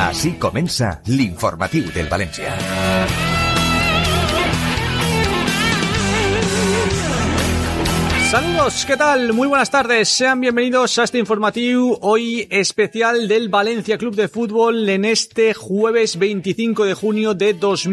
Així comença l'informatiu del València. Saludos, ¿qué tal? Muy buenas tardes, sean bienvenidos a este informativo hoy especial del Valencia Club de Fútbol en este jueves 25 de junio de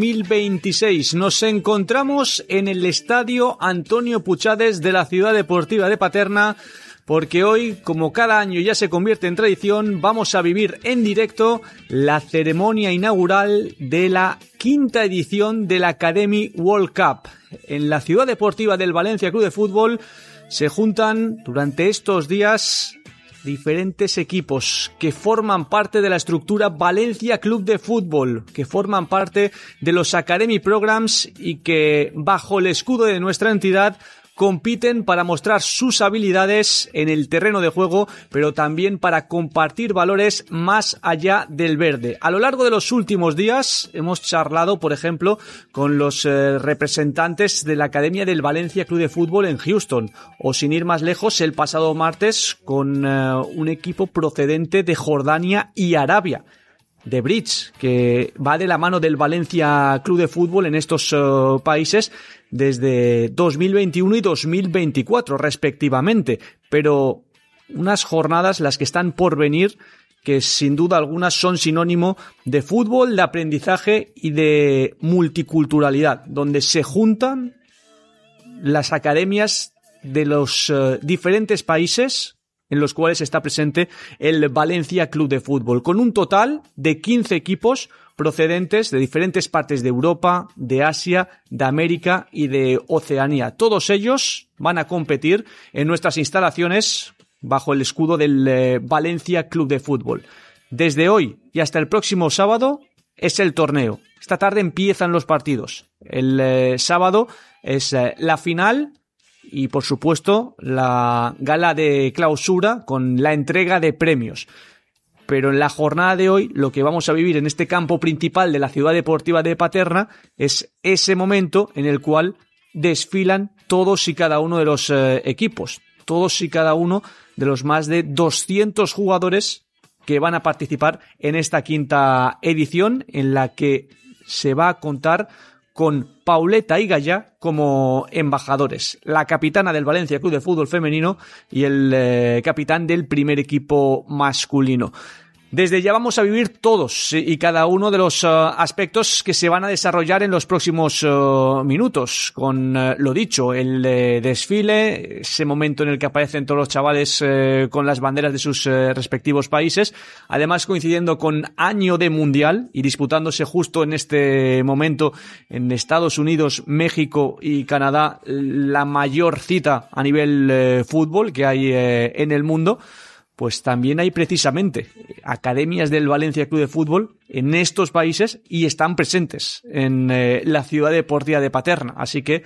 2026. Nos encontramos en el Estadio Antonio Puchades de la Ciudad Deportiva de Paterna, porque hoy, como cada año ya se convierte en tradición, vamos a vivir en directo la ceremonia inaugural de la quinta edición de la Academy World Cup. En la Ciudad Deportiva del Valencia Club de Fútbol se juntan durante estos días diferentes equipos que forman parte de la estructura Valencia Club de Fútbol, que forman parte de los Academy Programs y que, bajo el escudo de nuestra entidad, compiten para mostrar sus habilidades en el terreno de juego, pero también para compartir valores más allá del verde. A lo largo de los últimos días hemos charlado, por ejemplo, con los representantes de la Academia del Valencia Club de Fútbol en Houston, o sin ir más lejos, el pasado martes con un equipo procedente de Jordania y Arabia, de Bridge, que va de la mano del Valencia Club de Fútbol en estos países desde 2021 y 2024 respectivamente, pero unas jornadas las que están por venir que sin duda alguna son sinónimo de fútbol, de aprendizaje y de multiculturalidad, donde se juntan las academias de los diferentes países en los cuales está presente el Valencia Club de Fútbol, con un total de 15 equipos procedentes de diferentes partes de Europa, de Asia, de América y de Oceanía. Todos ellos van a competir en nuestras instalaciones bajo el escudo del Valencia Club de Fútbol. Desde hoy y hasta el próximo sábado es el torneo. Esta tarde empiezan los partidos. El sábado es la final y, por supuesto, la gala de clausura con la entrega de premios. Pero en la jornada de hoy, lo que vamos a vivir en este campo principal de la Ciudad Deportiva de Paterna es ese momento en el cual desfilan todos y cada uno de los equipos, todos y cada uno de los más de 200 jugadores que van a participar en esta quinta edición, en la que se va a contar con Pauleta y Gallá como embajadores, la capitana del Valencia Club de Fútbol femenino y el capitán del primer equipo masculino. Desde ya vamos a vivir todos y cada uno de los aspectos que se van a desarrollar en los próximos minutos. Con lo dicho, el desfile, ese momento en el que aparecen todos los chavales con las banderas de sus respectivos países, además coincidiendo con año de mundial y disputándose justo en este momento en Estados Unidos, México y Canadá la mayor cita a nivel fútbol que hay en el mundo. Pues también hay precisamente academias del Valencia Club de Fútbol en estos países y están presentes en la Ciudad Deportiva de Paterna. Así que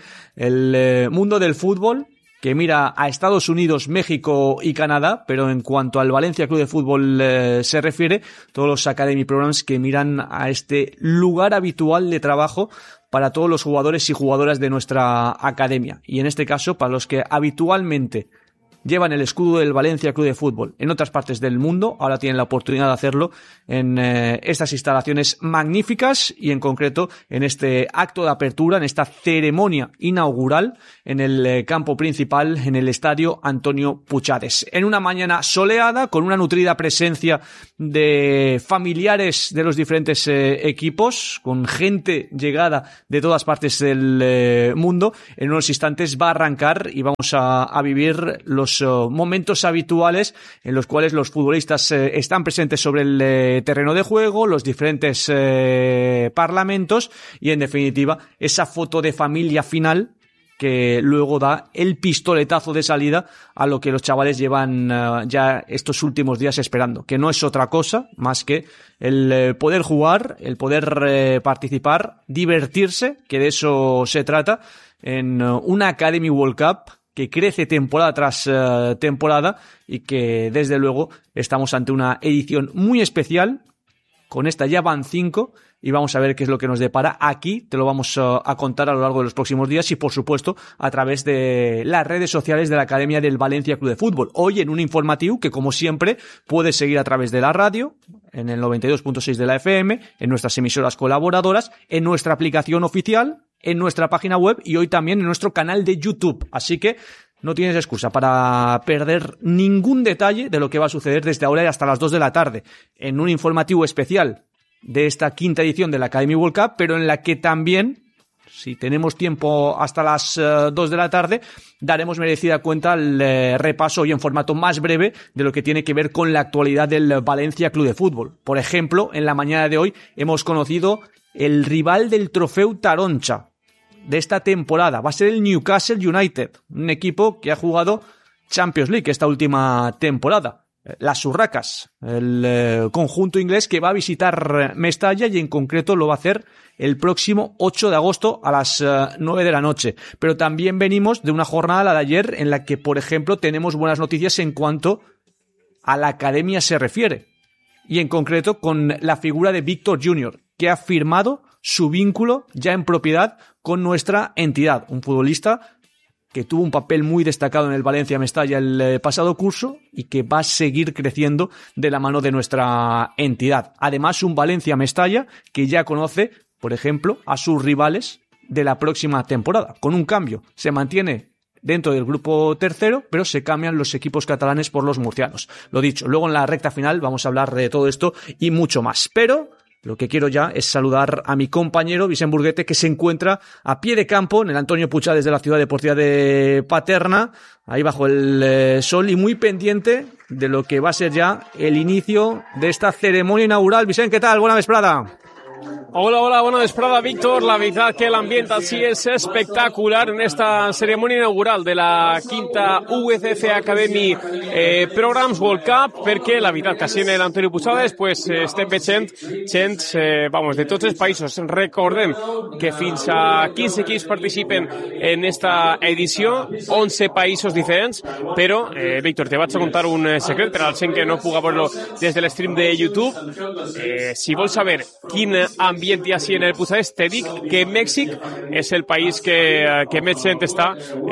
el mundo del fútbol, que mira a Estados Unidos, México y Canadá, pero en cuanto al Valencia Club de Fútbol se refiere, todos los Academy Programs que miran a este lugar habitual de trabajo para todos los jugadores y jugadoras de nuestra academia. Y en este caso, para los que habitualmente llevan el escudo del Valencia Club de Fútbol en otras partes del mundo, ahora tienen la oportunidad de hacerlo en estas instalaciones magníficas y en concreto en este acto de apertura, en esta ceremonia inaugural en el campo principal, en el Estadio Antonio Puchades. En una mañana soleada, con una nutrida presencia de familiares de los diferentes equipos, con gente llegada de todas partes del mundo, en unos instantes va a arrancar y vamos a vivir los momentos habituales en los cuales los futbolistas están presentes sobre el terreno de juego, los diferentes parlamentos y, en definitiva, esa foto de familia final que luego da el pistoletazo de salida a lo que los chavales llevan ya estos últimos días esperando, que no es otra cosa más que el poder jugar, el poder participar, divertirse, que de eso se trata, en una Academy World Cup que crece temporada tras temporada y que desde luego estamos ante una edición muy especial. Con esta ya van 5 y vamos a ver qué es lo que nos depara. Aquí te lo vamos a contar a lo largo de los próximos días y, por supuesto, a través de las redes sociales de la Academia del Valencia Club de Fútbol. Hoy en un informativo que, como siempre, puedes seguir a través de la radio, en el 92.6 de la FM, en nuestras emisoras colaboradoras, en nuestra aplicación oficial, en nuestra página web y hoy también en nuestro canal de YouTube. Así que no tienes excusa para perder ningún detalle de lo que va a suceder desde ahora y hasta las 2 de la tarde en un informativo especial de esta quinta edición de la Academy World Cup, pero en la que también, si tenemos tiempo hasta las 2 de la tarde, daremos merecida cuenta el repaso hoy en formato más breve de lo que tiene que ver con la actualidad del Valencia Club de Fútbol. Por ejemplo, en la mañana de hoy hemos conocido el rival del Trofeu Taroncha de esta temporada. Va a ser el Newcastle United, un equipo que ha jugado Champions League esta última temporada. Las Urracas, el conjunto inglés que va a visitar Mestalla y en concreto lo va a hacer el próximo 8 de agosto a las 9 de la noche. Pero también venimos de una jornada, la de ayer, en la que, por ejemplo, tenemos buenas noticias en cuanto a la academia se refiere. Y en concreto con la figura de Víctor Junior, que ha firmado su vínculo ya en propiedad con nuestra entidad. Un futbolista que tuvo un papel muy destacado en el Valencia Mestalla el pasado curso y que va a seguir creciendo de la mano de nuestra entidad. Además, un Valencia Mestalla que ya conoce, por ejemplo, a sus rivales de la próxima temporada. Con un cambio, se mantiene dentro del grupo tercero, pero se cambian los equipos catalanes por los murcianos. Lo dicho, luego en la recta final vamos a hablar de todo esto y mucho más. Pero lo que quiero ya es saludar a mi compañero Vicent Burguete, que se encuentra a pie de campo en el Antonio Puchades de la Ciudad Deportiva de Paterna, ahí bajo el sol y muy pendiente de lo que va a ser ya el inicio de esta ceremonia inaugural. Vicent, ¿qué tal? Buena vesprada. Hola, buena vesprada, Víctor. La verdad que el ambiente así es espectacular en esta ceremonia inaugural de la quinta UVCF Academy Programs World Cup, perquè la veritat que així en l'Antonio Puigades pues, estem veient gent de tots els països. Recordem que fins a 15 equips participen en esta edició, 11 països diferents, però, Víctor, te vaig a contar un secret per al gent que no puga veure-lo des de l'stream de YouTube. Si vols saber quin ambient hi ha així en el Puigades, te dic que Mèxic és el país que més gent està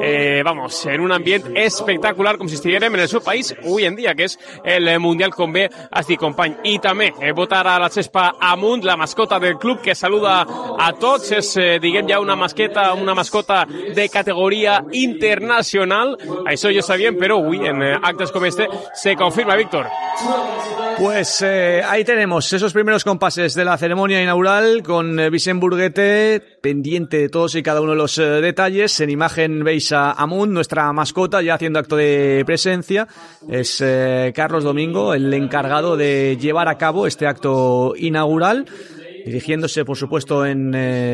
en un ambient espectacular, com si estiguérem en el seu país avui en dia, que és el Mundial, com bé has dit, company. I també votar a la Xespa Amunt, la mascota del club, que saluda a tots. És, diguem, ja una mascota de categoria internacional. Això ja ho sabíem, però avui en actes com este se confirma, Víctor. Pues ahí tenemos esos primeros compases de la ceremonia inaugural con Vicent Burguete, pendiente de todos y cada uno de los detalles. En imagen veis a Amunt, nuestra mascota, ya haciendo acto de presencia. Es Carlos Domingo, el encargado de llevar a cabo este acto inaugural, dirigiéndose, por supuesto, en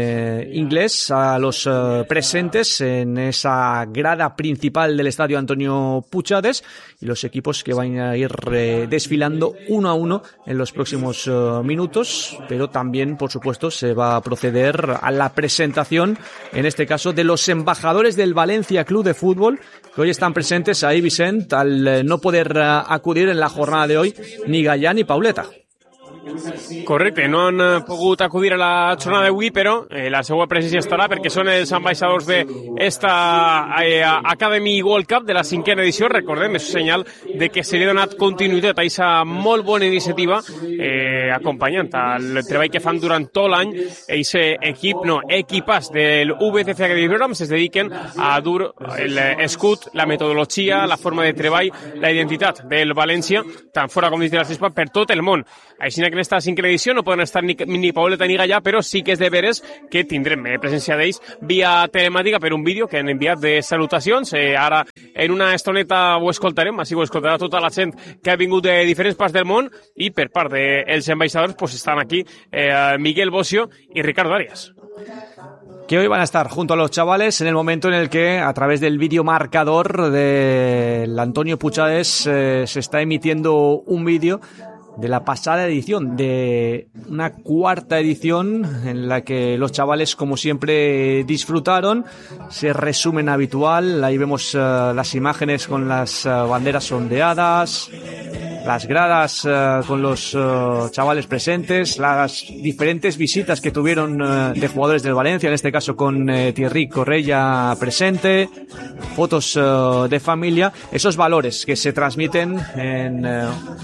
inglés a los presentes en esa grada principal del estadio Antonio Puigades y los equipos que van a ir desfilando uno a uno en los próximos minutos, pero también, por supuesto, se va a proceder a la presentación, en este caso, de los embajadores del Valencia Club de Fútbol, que hoy están presentes ahí, Vicent, al no poder acudir en la jornada de hoy ni Gallà ni Pauleta. Correcte, no han pogut acudir a la jornada d'avui, però la seva presència estarà perquè són els ambaixadors d'esta Academy World Cup de la cinquena edició. Recordem, és un senyal de que se li ha donat continuïtat a aquesta molt bona iniciativa, acompanyant el treball que fan durant tot l'any. Equipàs del VCF Academy Programs es dediquen a dur l'escut, la metodologia, la forma de treball, la identitat del València, tant fora com dins de la Xespa, per tot el món. Així que en esta cinquena edició no poden estar ni Pauleta ni Gallà, però sí que és de veres que tindrem presència d'ells via telemàtica per un vídeo que han enviat de salutacions. Ara en una estoneta ho escoltarem, així ho escoltarà tota la gent que ha vingut de diferents parts del món, i per part dels ambaixadors pues estan aquí Miguel Bocio y Ricardo Arias, que hoy van a estar junto a los chavales en el momento en el que, a través del vídeo marcador del Antonio Puigades, se está emitiendo un vídeo de la pasada edición, de una cuarta edición en la que los chavales, como siempre, disfrutaron. Ese resumen habitual, ahí vemos las imágenes con las banderas ondeadas, las gradas con los chavales presentes, las diferentes visitas que tuvieron de jugadores del Valencia, en este caso con Thierry Correia presente, fotos de familia, esos valores que se transmiten en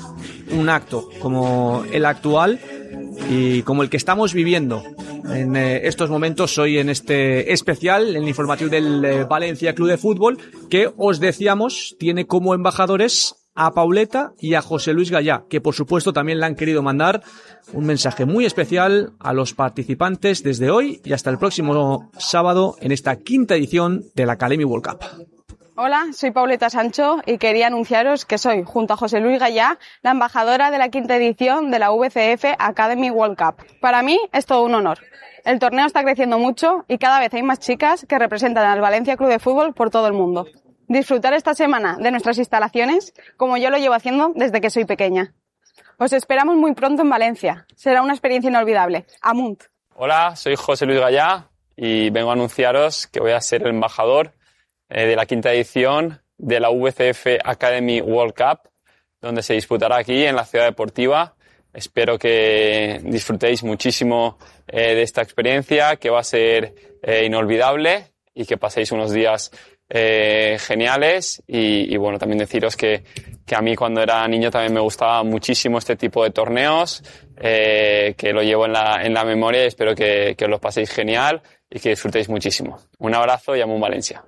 un acto como el actual y como el que estamos viviendo en estos momentos hoy en este especial, el informativo del Valencia Club de Fútbol, que os decíamos tiene como embajadores a Pauleta y a José Luis Gallá, que por supuesto también le han querido mandar un mensaje muy especial a los participantes desde hoy y hasta el próximo sábado en esta quinta edición de la Academy World Cup. Hola, soy Pauleta Sancho y quería anunciaros que soy, junto a José Luis Gallá, la embajadora de la quinta edición de la VCF Academy World Cup. Para mí es todo un honor. El torneo está creciendo mucho y cada vez hay más chicas que representan al Valencia Club de Fútbol por todo el mundo. Disfrutar esta semana de nuestras instalaciones como yo lo llevo haciendo desde que soy pequeña. Os esperamos muy pronto en Valencia. Será una experiencia inolvidable. Amunt. Hola, soy José Luis Gallá y vengo a anunciaros que voy a ser el embajador de la quinta edición de la VCF Academy World Cup, donde se disputará aquí en la Ciudad Deportiva. Espero que disfrutéis muchísimo de esta experiencia, que va a ser inolvidable y que paséis unos días geniales y bueno, también deciros que a mí cuando era niño también me gustaba muchísimo este tipo de torneos, que lo llevo en la memoria y espero que os lo paséis genial y que disfrutéis muchísimo. Un abrazo y Amunt Valencia.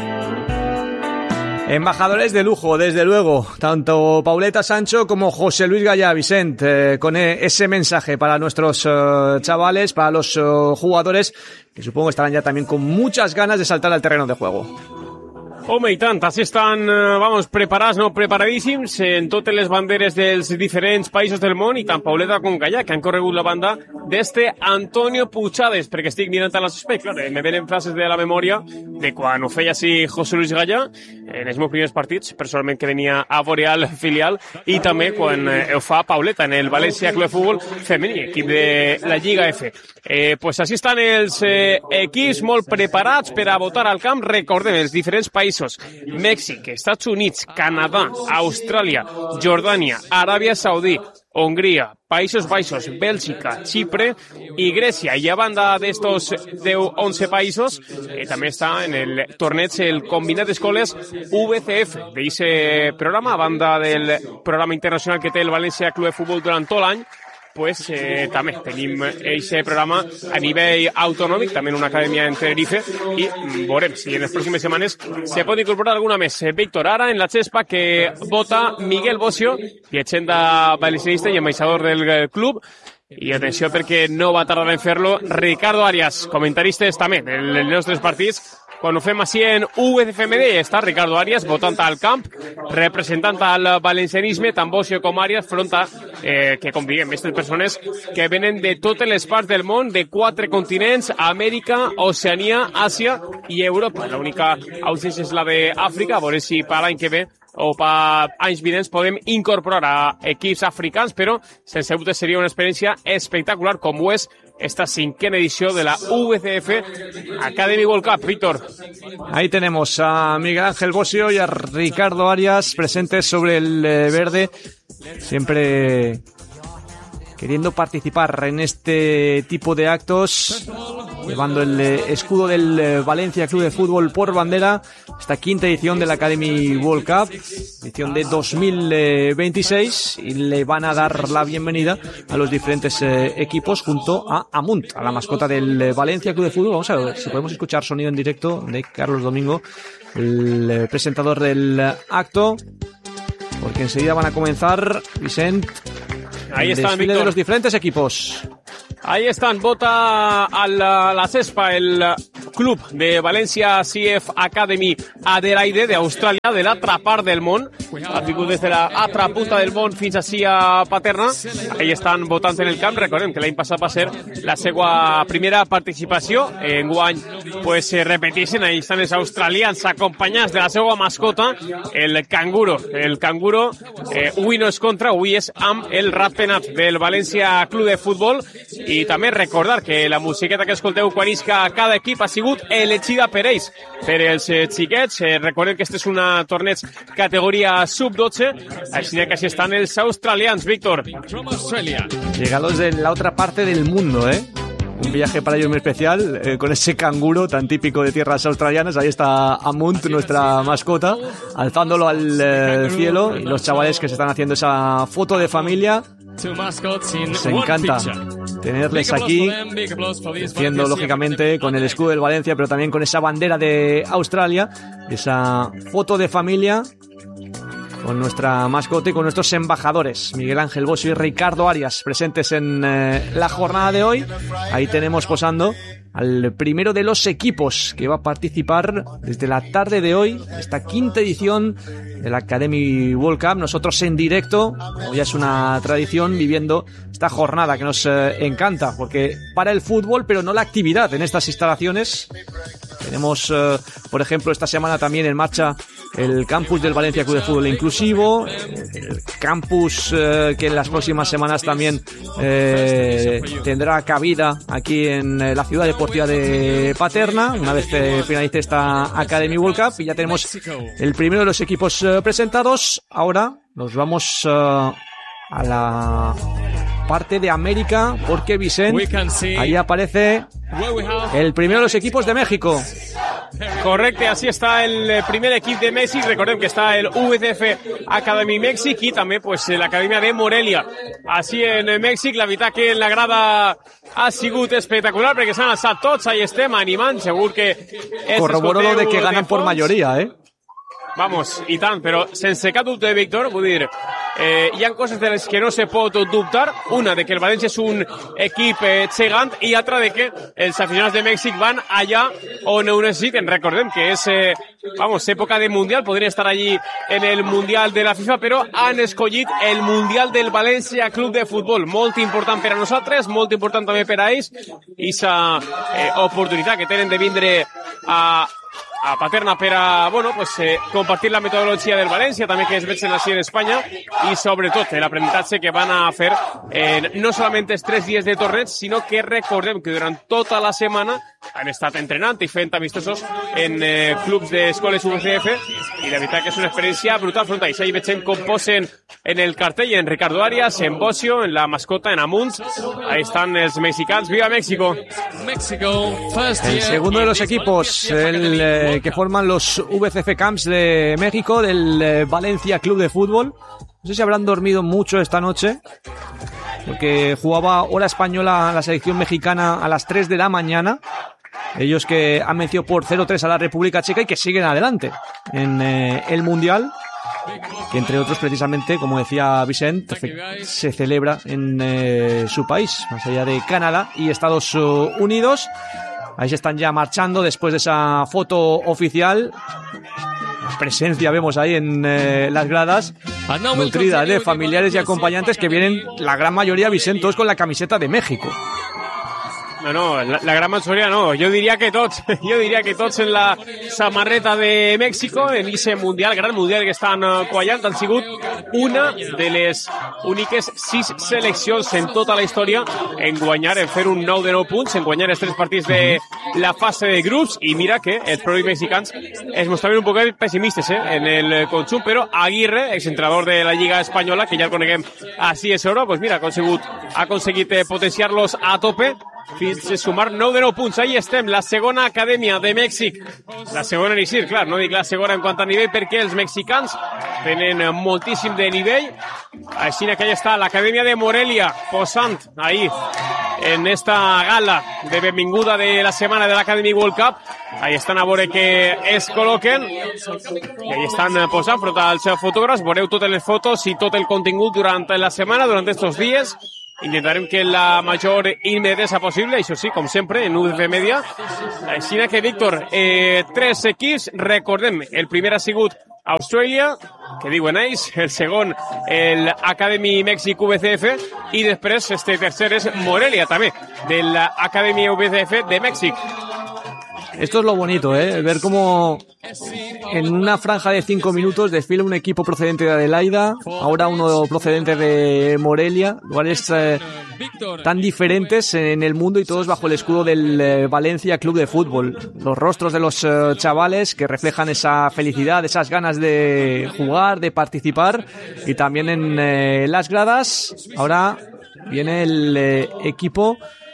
Embajadores de lujo, desde luego, tanto Pauleta Sancho como José Luis Gallá, Vicent, con ese mensaje para nuestros chavales, para los jugadores, que supongo estarán ya también con muchas ganas de saltar al terreno de juego. Home, i tant, així estan, preparats, no preparadíssims en totes les banderes dels diferents països del món i tant Pauleta com Gallà, que han corregut la banda d'este Antonio Puchades, perquè estic mirant a la suspect, clar, me venen frases de la memòria de quan ho feia així José Luis Gallà, en els meus primers partits, personalment que venia a Boreal filial, i també quan ho fa Pauleta en el València Club de Futbol femení, equip de la Lliga F. Pues així estan els equips molt preparats per a votar al camp. Recordem, els diferents països: Mèxic, Estats Units, Canadà, Austràlia, Jordània, Aràbia Saudí, Hongria, Països Baixos, Bèlgica, Xipre i Grècia. I a banda d'estos 10-11 països, també està en el torneig el combinat d'escoles VCF d'aquest programa, a banda del programa internacional que té el València Club de Futbol durant tot l'any. Pues també tenim aquest programa a nivell autonòmic, també en una acadèmia en Tenerife, i veurem si en les pròximes setmanes se pot incorporar alguna més. Víctor, ara en la xespa que vota Miguel Bocio, llegenda valencianista i ambaixador del club, i atenció perquè no va tardar en fer-lo Ricardo Arias, comentaristes també dels nostres partits. Quan ho fem així en VCFMD està Ricardo Arias votant al camp, representant al valencianisme, tant Bocio com Arias, front a que, com diguem, aquestes persones que venen de totes les parts del món, de 4 continents: Amèrica, Oceania, Àsia i Europa. L'única ausència és la d'Àfrica, a veure si per l'any que ve o per anys vinents podem incorporar a equips africans, però sense dubte seria una experiència espectacular, com ho és esta 5ª edición de la VCF Academy World Cup. Víctor. Ahí tenemos a Miguel Ángel Bocio y a Ricardo Arias presentes sobre el verde, siempre queriendo participar en este tipo de actos, llevando el escudo del Valencia Club de Fútbol por bandera. Esta 5ª edición de la Academy World Cup, edición de 2026, y le van a dar la bienvenida a los diferentes equipos junto a Amunt, a la mascota del Valencia Club de Fútbol. Vamos a ver si podemos escuchar sonido en directo de Carlos Domingo, el presentador del acto, porque enseguida van a comenzar, Vicent, ahí están, desfile de los diferentes equipos. Ahí están, vota a la cespa el club de València CF Academy Adelaide d'Austràlia, de l'altra part del món. Ha vingut des de l'altra punta del món fins així a Paterna. Ahí estan votant en el camp. Recordem que l'any passat va ser la seva primera participació. Enguany pues repeteixen, ahí estan els australians acompanyats de la seva mascota, el canguro. El canguro avui no és contra, avui és amb el ratpenat del València Club de Futbol. I també recordar que la musiqueta que escolteu quan isca cada equip ha sigut elegida per ells, per els xiquets. Recordem que este és una torneig categoria sub-12, així que així estan els australians, Víctor. Llegados de la otra parte del mundo, un viaje para ellos muy especial, con ese canguro tan típico de tierras australianas. Ahí está Amunt, nuestra mascota, alzándolo al cielo, y los chavales que se están haciendo esa foto de familia. Nos encanta tenerles aquí, haciendo lógicamente con el escudo del Valencia, pero también con esa bandera de Australia, esa foto de familia con nuestra mascota y con nuestros embajadores, Miguel Ángel Bosio y Ricardo Arias, presentes en la jornada de hoy. Ahí tenemos posando al primero de los equipos que va a participar desde la tarde de hoy, esta quinta edición de la Academy World Cup. Nosotros en directo, como ya es una tradición, viviendo esta jornada que nos encanta, porque para el fútbol, pero no la actividad en estas instalaciones. Tenemos, por ejemplo, esta semana también en marcha el campus del Valencia Club de Fútbol Inclusivo, el campus que en las próximas semanas también tendrá cabida aquí en la ciudad deportiva de Paterna, una vez finalice esta Academy World Cup, y ya tenemos el primero de los equipos presentados. Ahora nos vamos a la parte de América, porque Vicente, ahí aparece el primero de los equipos de México. Correcte, así està el primer equip de Mèxic. Recordem que està el UCF Academy Mèxic i també pues, l'Acadèmia de Morelia. Així en Mèxic, la veritat que la grada ha sigut espectacular perquè s'han alçat tots, ahí estem animant, segur que... Corroboro lo de que ganan por mayoría, Vamos, i tant, però sense cap dubte, Víctor, vull dir, hi ha coses de les que no se pot dubtar. Una, de que el València és un equip gegant, i altra, de que els aficionats de Mèxic van allà on ho necessiten. Recordem que és, època de Mundial, podrien estar allí en el Mundial de la FIFA, però han escollit el Mundial del València Club de Futbol. Molt important per a nosaltres, molt important també per a ells, i aquesta oportunitat que tenen de vindre a Paterna per a, compartir la metodologia del València, també que es vegin així en Espanya, i sobretot l'aprenentatge que van a fer no solament els 3 dies de torneig, sinó que recordem que durant tota la setmana han estat entrenant i fent amistosos en clubs d'escoles UCF, i la veritat que és una experiència brutal. Frontalls, ahí veiem com posen en el cartell en Ricardo Arias, en Bosio, en la mascota, en Amunt. Ahí están els mexicans. ¡Viva México! El segundo de los equipos, que forman los VCF Camps de México, del Valencia Club de Fútbol. No sé si habrán dormido mucho esta noche, porque jugaba hora española la selección mexicana a las 3 de la mañana. Ellos que han vencido por 0-3 a la República Checa y que siguen adelante en el Mundial, que entre otros precisamente, como decía Vicente, se celebra en su país, más allá de Canadá y Estados Unidos. Ahí se están ya marchando después de esa foto oficial. Presencia vemos ahí en las gradas, nutrida de familiares y acompañantes que vienen, la gran mayoría, Vicente, todos con la camiseta de México. No, la gran majoria no, jo diria que tots en la samarreta de Mèxico, en ese mundial, gran mundial que estan quallant. Han sigut una de les úniques 6 seleccions en tota la història en guanyar, en fer un 9 de 9 punts, en guanyar els 3 partits de la fase de grups, i mira que els propis mexicans es mostraven un poc pessimistes en el conjunt, però Aguirre, exentrenador de la Lliga Espanyola, que ja el coneguem així és hora, pues mira, ha aconseguit potenciar-los a tope fins a sumar 9 de 9 punts. Ahí estem, la segona acadèmia de Mèxic. La segona en Isir, clar, no dic la segona en quant a nivell, perquè els mexicans tenen moltíssim de nivell. Així que allà està l'acadèmia de Morelia, posant ahí en esta gala de benvinguda de la setmana de l'Academy World Cup. Ahí estan a veure que es col·loquen, i ahí estan posant front als fotògrafs. Veureu totes les fotos i tot el contingut durant la setmana, durant estos dies. Intentarem que la major immediatesa possible, això sí, com sempre, en UCF Media. Així que, Víctor, 3 equips, recordem, el primer ha sigut Austràlia, que diuen ells, el segon, el Academy Mèxic VCF, i després este tercer és Morelia, també, de la Academy VCF de Mèxic. Esto es lo bonito, ver cómo en una franja de 5 minutos desfila un equipo procedente de Adelaida, ahora uno procedente de Morelia, lugares tan diferentes en el mundo y todos bajo el escudo del Valencia Club de Fútbol. Los rostros de los chavales que reflejan esa felicidad, esas ganas de jugar, de participar, y también en las gradas. Ahora viene el equipo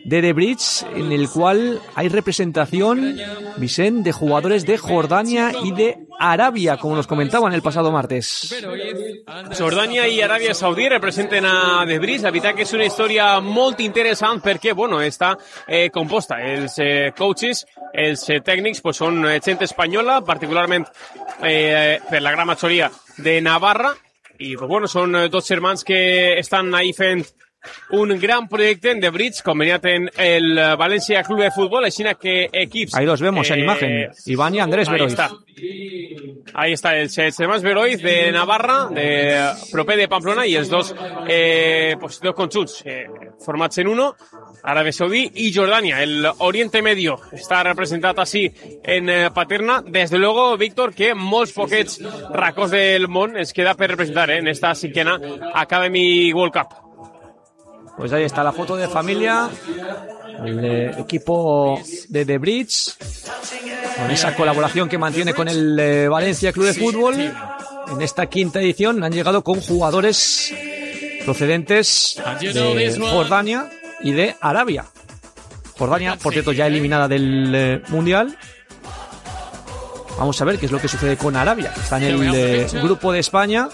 de The Bridge, en el cual hay representación, Vicent, de jugadores de Jordania y de Arabia, como nos comentaban el pasado martes. Jordania i Aràbia Saudí representen a The Bridge. La veritat que és una història molt interessant perquè, bueno, està composta. Els coaches, els tècnics, pues són gent espanyola, particularment per la gran majoria de Navarra, i pues, bueno, són dos germans que estan ahí fent un gran projecte en The Bridge, conveniat en el València Club de Fútbol, així que equips... Ahí los vemos en imagen, Iván y Andrés Beroiz. Ahí está, els germans Beroiz de Navarra, de proper de Pamplona, i els dos conjunts formats en uno, Arabia Saudí i Jordania. El Oriente Medio està representat així en Paterna. Des de luego, Víctor, que molts poquets racons del món es queda per representar en esta 5ª Academy World Cup. Pues ahí está la foto de familia, el equipo de The Bridge, con esa colaboración que mantiene con el Valencia Club de Fútbol. En esta 5ª edición han llegado con jugadores procedentes de Jordania y de Arabia. Jordania, por cierto, ya eliminada del Mundial. Vamos a ver qué es lo que sucede con Arabia. Está en el grupo de España.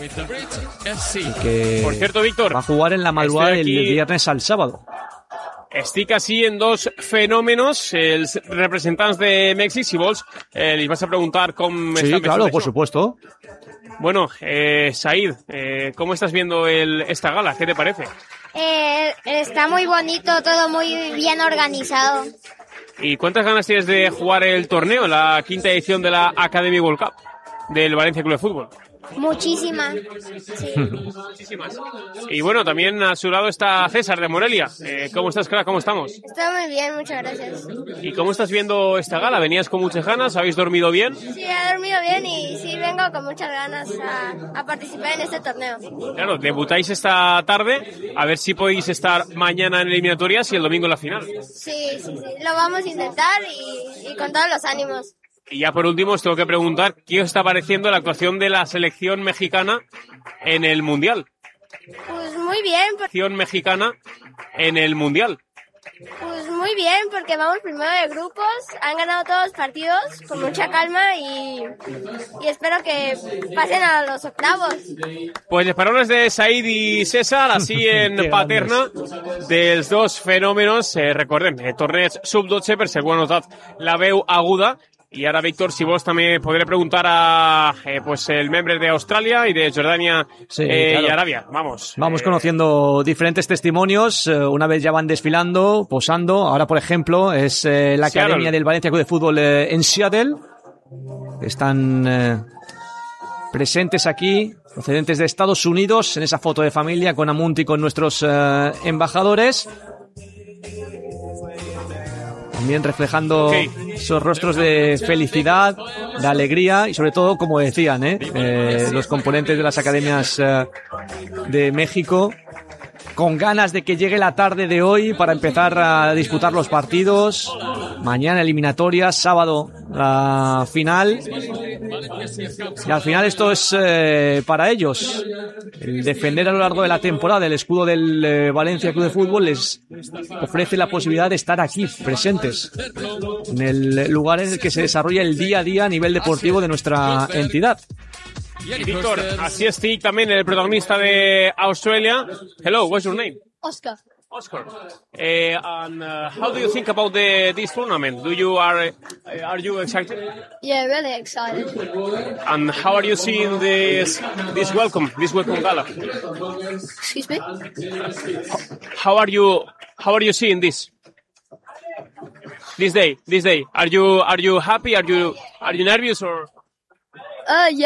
Y que, por cierto, Víctor, va a jugar en la madrugada del viernes al sábado. Estic així en dos fenòmenos, els representants de Mèxic, si vols, les vas a preguntar com sí, están claro, por supuesto. Bueno, Said, ¿cómo estás viendo esta gala? ¿Qué te parece? Está muy bonito, todo muy bien organizado. ¿Y cuántas ganas tienes de jugar el torneo, la 5ª edición de la Academy World Cup del Valencia Club de Fútbol? Muchísimas. Sí. Muchísimas. Y bueno, también a su lado está César de Morelia. ¿Cómo estás, crack? ¿Cómo estamos? Está muy bien, muchas gracias. ¿Y cómo estás viendo esta gala? ¿Venías con muchas ganas? ¿Habéis dormido bien? Sí, he dormido bien y sí vengo con muchas ganas a participar en este torneo. Claro, debutáis esta tarde, a ver si podéis estar mañana en eliminatorias y el domingo en la final. Sí, lo vamos a intentar y con todos los ánimos. Y ya por último os tengo que preguntar, ¿qué os está pareciendo la actuación de la selección mexicana en el Mundial? Pues muy bien. Selección mexicana en el Mundial. Pues muy bien, porque vamos primero de grupos, han ganado todos los partidos con mucha calma y espero que pasen a los octavos. Pues les paraules de Said i César, així en Paterna, dels dos fenòmenos, recordem, torneig sub-12, per si algú ha notat la veu aguda. Y ahora, Víctor, si vos también podré preguntar a pues el membre de Australia y de Jordania sí, claro. Y Arabia. Vamos conociendo diferentes testimonios. Una vez ya van desfilando, posando. Ahora, por ejemplo, es la Academia del Valencia Club de Fútbol en Seattle. Están presentes aquí, procedentes de Estados Unidos, en esa foto de familia con Amunti, con nuestros embajadores. También reflejando esos rostros de felicidad, de alegría y sobre todo, como decían, los componentes de las academias de México, con ganas de que llegue la tarde de hoy para empezar a disputar los partidos. Mañana eliminatorias, sábado la final. Y al final esto es para ellos. El defender a lo largo de la temporada el escudo del Valencia Club de Fútbol les ofrece la posibilidad de estar aquí, presentes, en el lugar en el que se desarrolla el día a día a nivel deportivo de nuestra entidad. Y Víctor, así estic también el protagonista de Australia. Hello, what's your name? Oscar. And how do you think about this tournament? Are you excited? Yeah, really excited. And how are you seeing this welcome gala? Excuse me? How are you seeing this day? Are you happy? Are you nervous or? Yeah.